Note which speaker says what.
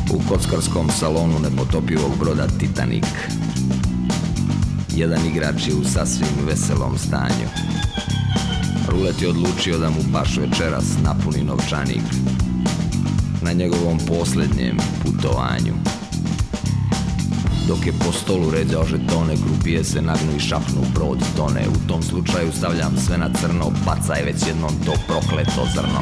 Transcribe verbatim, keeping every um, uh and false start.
Speaker 1: U kockarskom salonu nepotopivog broda Titanic. Jedan igrač je u sasvim veselom stanju. Rulet je odlučio da mu baš večeras napuni novčanik na njegovom posljednjem putovanju. Dok je po stolu ređao žetone, krupije se nagnu i šapnu, brod tone. U tom slučaju stavljam sve na crno, bacaj već jednom to prokleto zrno.